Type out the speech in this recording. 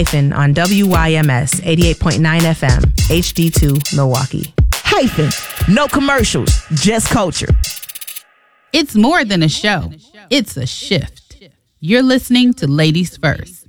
On WYMS 88.9 FM, HD2 Milwaukee. No commercials, just culture. It's more than a show. It's a shift. You're listening to Ladies First.